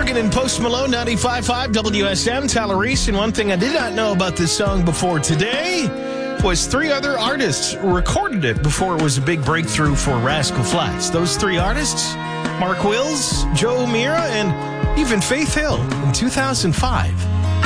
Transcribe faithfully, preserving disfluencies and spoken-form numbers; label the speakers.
Speaker 1: Morgan and Post Malone, ninety-five point five W S M, Tallarese. And one thing I did not know about this song before today was three other artists recorded it before it was a big breakthrough for Rascal Flatts. Those three artists, Mark Wills, Joe Mira, and even Faith Hill in two thousand five.